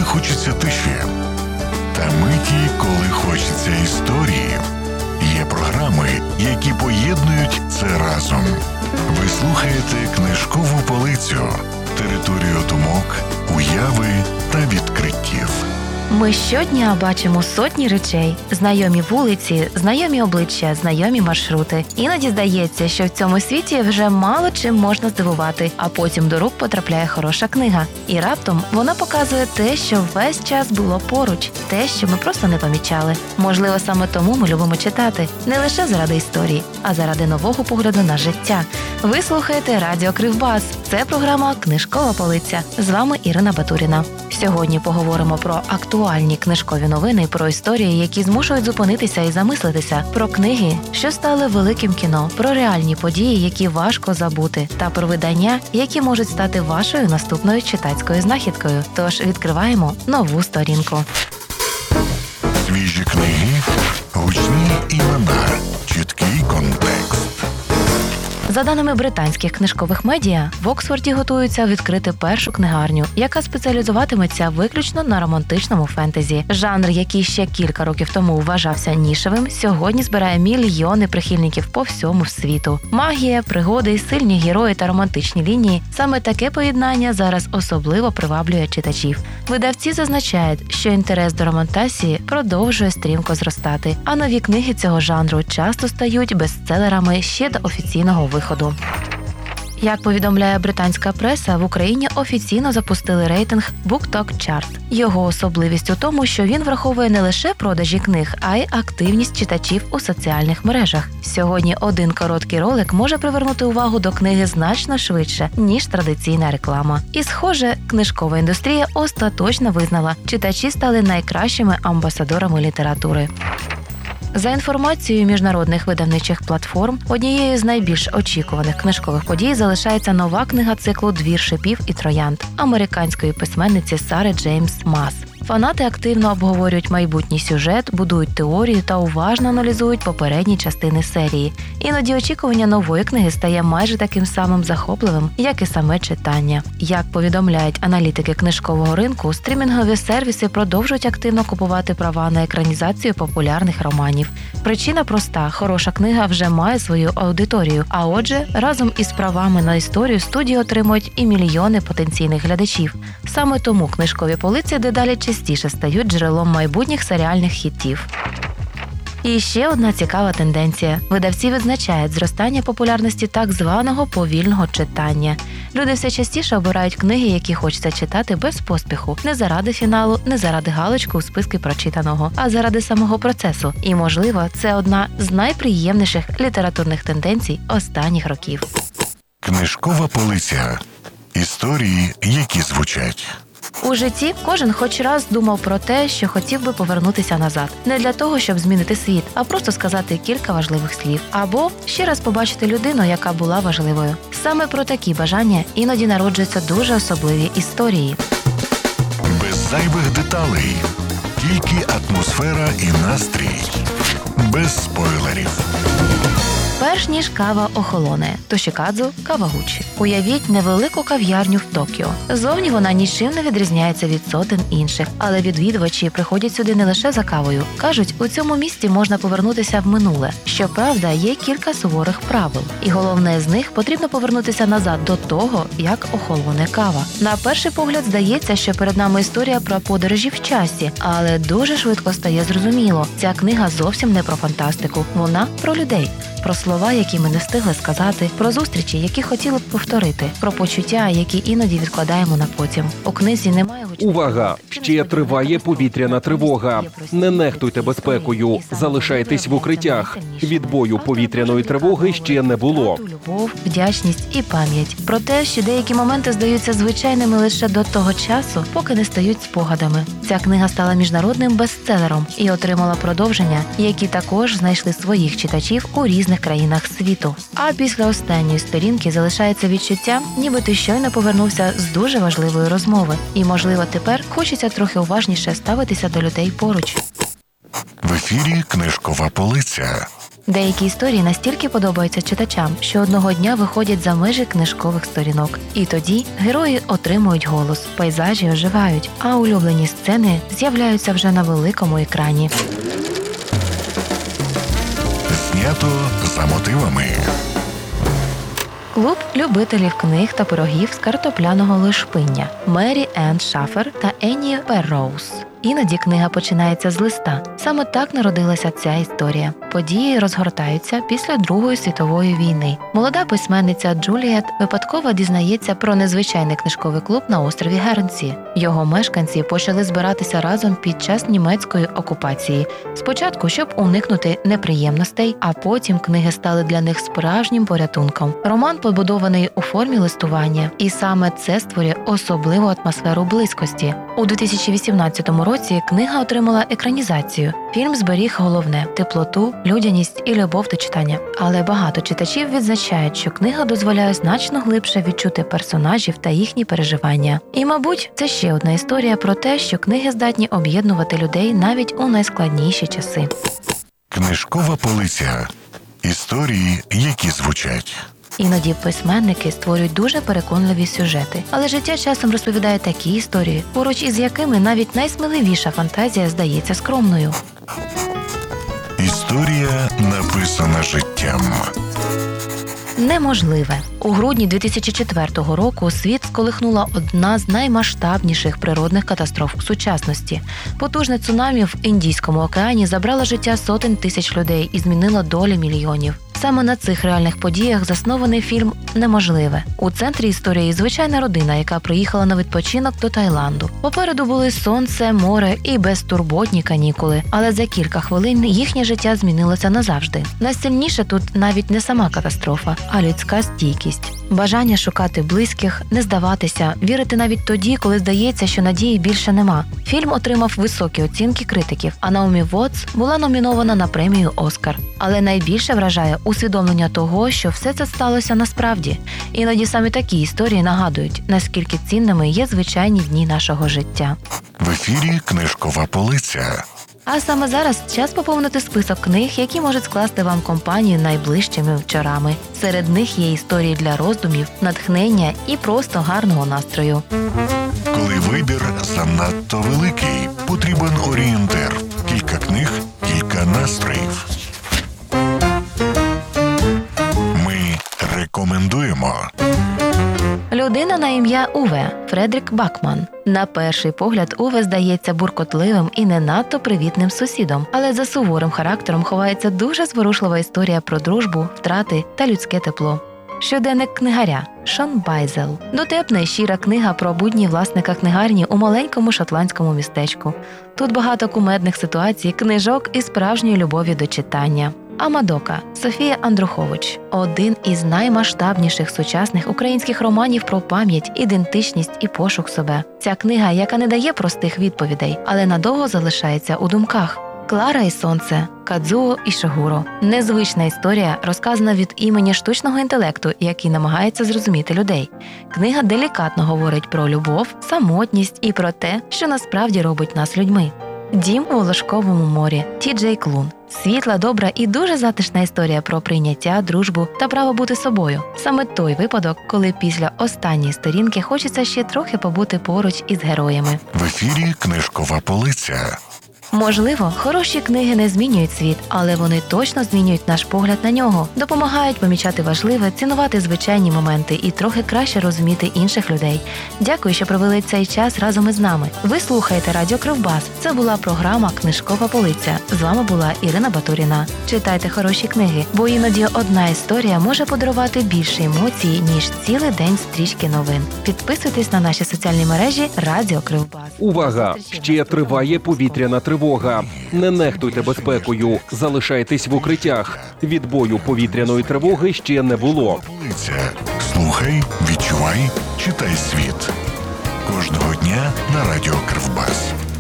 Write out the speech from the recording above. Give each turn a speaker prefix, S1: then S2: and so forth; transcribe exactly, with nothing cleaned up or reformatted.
S1: коли хочеться тиші, та миті, коли хочеться історії. Є програми, які поєднують це разом. Ви слухаєте «Книжкову полицю» – територію думок, уяви та відкриттів.
S2: Ми щодня бачимо сотні речей. Знайомі вулиці, знайомі обличчя, знайомі маршрути. Іноді здається, що в цьому світі вже мало чим можна здивувати, а потім до рук потрапляє хороша книга. І раптом вона показує те, що весь час було поруч, те, що ми просто не помічали. Можливо, саме тому ми любимо читати. Не лише заради історії, а заради нового погляду на життя. Ви слухаєте Радіо Кривбас. Це програма «Книжкова полиця». З вами Ірина Батуріна. Сьогодні поговоримо про актуальні книжкові новини, про історії, які змушують зупинитися і замислитися, про книги, що стали великим кіно, про реальні події, які важко забути, та про видання, які можуть стати вашою наступною читацькою знахідкою. Тож відкриваємо нову сторінку.
S1: Свіжі книги, гучні імена, чіткий контекст.
S2: За даними британських книжкових медіа, в Оксфорді готуються відкрити першу книгарню, яка спеціалізуватиметься виключно на романтичному фентезі. Жанр, який ще кілька років тому вважався нішевим, сьогодні збирає мільйони прихильників по всьому світу. Магія, пригоди, сильні герої та романтичні лінії – саме таке поєднання зараз особливо приваблює читачів. Видавці зазначають, що інтерес до романтасії продовжує стрімко зростати, а нові книги цього жанру часто стають бестселерами ще до офіційного виходу. Як повідомляє британська преса, в Україні офіційно запустили рейтинг BookTok Chart. Його особливість у тому, що він враховує не лише продажі книг, а й активність читачів у соціальних мережах. Сьогодні один короткий ролик може привернути увагу до книги значно швидше, ніж традиційна реклама. І, схоже, книжкова індустрія остаточно визнала, читачі стали найкращими амбасадорами літератури. За інформацією міжнародних видавничих платформ, однією з найбільш очікуваних книжкових подій залишається нова книга циклу «Двір шипів і троянд» американської письменниці Сари Джеймс Мас. Фанати активно обговорюють майбутній сюжет, будують теорію та уважно аналізують попередні частини серії. Іноді очікування нової книги стає майже таким самим захопливим, як і саме читання. Як повідомляють аналітики книжкового ринку, стрімінгові сервіси продовжують активно купувати права на екранізацію популярних романів. Причина проста – хороша книга вже має свою аудиторію, а отже, разом із правами на історію студії отримують і мільйони потенційних глядачів. Саме тому книжкові полиці дедалі частіше стають джерелом майбутніх серіальних хітів. І ще одна цікава тенденція. Видавці відзначають зростання популярності так званого повільного читання. Люди все частіше обирають книги, які хочеться читати без поспіху. Не заради фіналу, не заради галочки у списку прочитаного, а заради самого процесу. І, можливо, це одна з найприємніших літературних тенденцій останніх років.
S1: Книжкова полиця. Історії, які звучать.
S2: У житті кожен хоч раз думав про те, що хотів би повернутися назад. Не для того, щоб змінити світ, а просто сказати кілька важливих слів. Або ще раз побачити людину, яка була важливою. Саме про такі бажання іноді народжуються дуже особливі історії.
S1: Без зайвих деталей. Тільки атмосфера і настрій. Без спойлерів.
S2: Перш ніж кава охолоне, Тошікадзу Кавагучі. Уявіть невелику кав'ярню в Токіо. Зовні вона нічим не відрізняється від сотень інших, але відвідувачі приходять сюди не лише за кавою. Кажуть, у цьому місті можна повернутися в минуле. Щоправда, є кілька суворих правил. І головне з них – потрібно повернутися назад до того, як охолоне кава. На перший погляд здається, що перед нами історія про подорожі в часі, але дуже швидко стає зрозуміло. Ця книга зовсім не про фантастику. Вона про людей. Про слова, які ми не встигли сказати, про зустрічі, які хотіли б повторити, про почуття, які іноді відкладаємо на потім. У книзі немає гучних...
S3: Увага! Ще триває повітряна тривога. Не нехтуйте безпекою, залишайтесь в укриттях. Відбою повітряної тривоги ще не було.
S2: Любов, вдячність і пам'ять. Про те, що деякі моменти здаються звичайними лише до того часу, поки не стають спогадами. Ця книга стала міжнародним бестселером і отримала продовження, які також знайшли своїх читачів у різних країнах світу. А після останньої сторінки залишається відчуття, ніби ти щойно повернувся з дуже важливої розмови. І, можливо, тепер хочеться трохи уважніше ставитися до людей поруч.
S1: В ефірі «Книжкова полиця».
S2: Деякі історії настільки подобаються читачам, що одного дня виходять за межі книжкових сторінок. І тоді герої отримують голос, пейзажі оживають, а улюблені сцени з'являються вже на великому екрані.
S1: Знято за мотивами.
S2: Клуб любителів книг та пирогів з картопляного лушпиння Мері Енн Шафер та Енні Перроуз. Іноді книга починається з листа. Саме так народилася ця історія. Події розгортаються після Другої світової війни. Молода письменниця Джуліет випадково дізнається про незвичайний книжковий клуб на острові Гернсі. Його мешканці почали збиратися разом під час німецької окупації. Спочатку, щоб уникнути неприємностей, а потім книги стали для них справжнім порятунком. Роман побудований у формі листування, і саме це створює особливу атмосферу близькості. У дві тисячі вісімнадцятому році книга отримала екранізацію. Фільм зберіг головне – теплоту, людяність і любов до читання. Але багато читачів відзначають, що книга дозволяє значно глибше відчути персонажів та їхні переживання. І, мабуть, це ще одна історія про те, що книги здатні об'єднувати людей навіть у найскладніші часи.
S1: Книжкова полиця. Історії, які звучать.
S2: Іноді письменники створюють дуже переконливі сюжети, але життя часом розповідає такі історії, поруч із якими навіть найсміливіша фантазія здається скромною.
S1: Історія, написана життям.
S2: Неможливе. У грудні дві тисячі четвертого року світ сколихнула одна з наймасштабніших природних катастроф сучасності. Потужне цунамі в Індійському океані забрало життя сотень тисяч людей і змінило долі мільйонів. Саме на цих реальних подіях заснований фільм «Неможливе». У центрі історії звичайна родина, яка приїхала на відпочинок до Таїланду. Попереду були сонце, море і безтурботні канікули. Але за кілька хвилин їхнє життя змінилося назавжди. Найсильніше тут навіть не сама катастрофа, а людська стійкість. Бажання шукати близьких, не здаватися, вірити навіть тоді, коли здається, що надії більше нема. Фільм отримав високі оцінки критиків, а Наомі Вотс була номінована на премію «Оскар». Але найбільше вражає усвідомлення того, що все це сталося насправді. Іноді саме такі історії нагадують, наскільки цінними є звичайні дні нашого життя.
S1: В ефірі «Книжкова полиця».
S2: А саме зараз час поповнити список книг, які можуть скласти вам компанію найближчими вечорами. Серед них є історії для роздумів, натхнення і просто гарного настрою.
S1: Коли вибір занадто великий, потрібен орієнтир. Кілька книг, кілька настроїв. Ми рекомендуємо.
S2: Людина на ім'я Уве Фредрік Бакман. На перший погляд Уве здається буркотливим і не надто привітним сусідом, але за суворим характером ховається дуже зворушлива історія про дружбу, втрати та людське тепло. Щоденник книгаря Шон Байзел. Дотепна і щира книга про будні власника книгарні у маленькому шотландському містечку. Тут багато кумедних ситуацій, книжок і справжньої любові до читання. Амадока Софія Андрухович – один із наймасштабніших сучасних українських романів про пам'ять, ідентичність і пошук себе. Ця книга, яка не дає простих відповідей, але надовго залишається у думках. Клара і сонце Кадзуо Ішигуро. Незвична історія, розказана від імені штучного інтелекту, який намагається зрозуміти людей. Книга делікатно говорить про любов, самотність і про те, що насправді робить нас людьми. Дім у Волошковому морі Ті Джей Клун. Світла, добра і дуже затишна історія про прийняття, дружбу та право бути собою. Саме той випадок, коли після останньої сторінки хочеться ще трохи побути поруч із героями.
S1: В ефірі «Книжкова полиця».
S2: Можливо, хороші книги не змінюють світ, але вони точно змінюють наш погляд на нього, допомагають помічати важливе, цінувати звичайні моменти і трохи краще розуміти інших людей. Дякую, що провели цей час разом із нами. Ви слухаєте Радіо Кривбас. Це була програма «Книжкова полиця». З вами була Ірина Батуріна. Читайте хороші книги, бо іноді одна історія може подарувати більше емоцій, ніж цілий день стрічки новин. Підписуйтесь на наші соціальні мережі Радіо Кривбас.
S3: Увага! Ще триває повітряна тривога. Не нехтуйте безпекою, залишайтесь в укриттях. Відбою повітряної тривоги ще не було.
S1: Полиця. Слухай, відчувай, читай світ. Кожного дня на Радіо Кривбас.